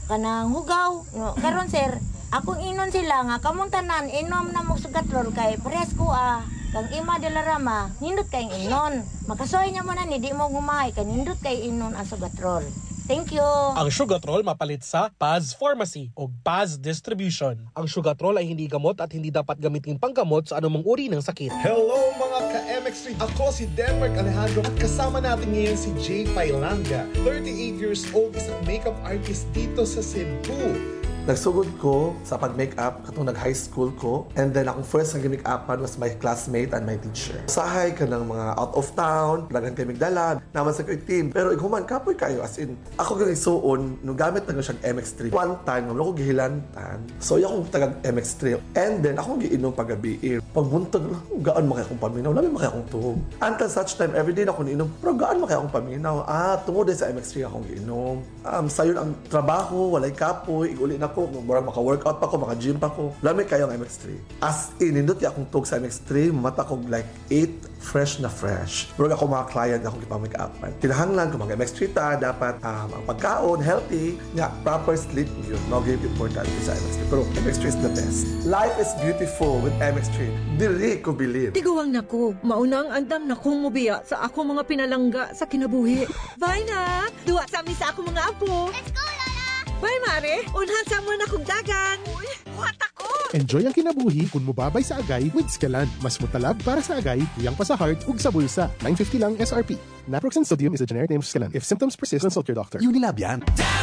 kanang hugaw. No, karon sir, akong inon sila nga kamong tanan inom na mo sugatrol kay parehas ko kang ima de la rama nindot kay inon. Makasoy nya mo na ni di mo gumay kay nindot kay inon ang sugatrol. Thank you. Ang Sugatrol mapalit sa Paz Pharmacy o Paz Distribution. Ang Sugatrol ay hindi gamot at hindi dapat gamitin panggamot sa anumang uri ng sakit. Hello mga ka-MX3! Ako si Denmark Alejandro at kasama natin ngayon si Jay Pailanga. 38 years old, isang makeup artist dito sa Cebu. Nagsugod ko sa pag-makeup katong nag-high school ko, and then akong first na make-upan was my classmate and my teacher. Sahay ka ng mga out of town, lagan kay Migdala, naman sa ko'y team. Pero iguman, kapoy kayo, as in, ako ganang suon, nung gamit na siyang MX3. One time, naman ako gihilantan, so akong tagag-MX3. And then, akong giinom pag-gabi. Pagbuntag, gaan makaya akong paminaw, labi makaya akong tuhog. Until such time, everyday na ako niinom, pero gaan makaya akong paminaw. Tungod din sa MX3 akong giinom. Sayon ang trabaho, walay kapoy, iguli na ko, murag maka-workout pa ko, maka-gym pa ko. Lamig kayo ang MX3. As in, nindot akong tug sa MX3, mata ko like 8 fresh na fresh. Murag ako mga client akong ipamake-upan. Kinahanglan ko mga MX3 ta, dapat ang pagkaon, healthy, nga, proper sleep yun. No, very important sa MX3. Pero MX3 is the best. Life is beautiful with MX3. Dili ko bilib. Tiguang nako, maunang andam na kong mubiya sa ako mga pinalangga sa kinabuhi. Bye na! Duwa sa amin sa ako mga apo. Let's go, Lola! Bye, Mare! Unhan sa mo na kong dagan! Uy, buhat ako! Enjoy ang kinabuhi kung mubabay sa agay with Scalan. Mas mutalab para sa agay, tuyang pa sa heart ug sa bulsa. 950 lang SRP. Naproxen sodium is a generic name of Scalan. If symptoms persist, consult your doctor. Unilab yan.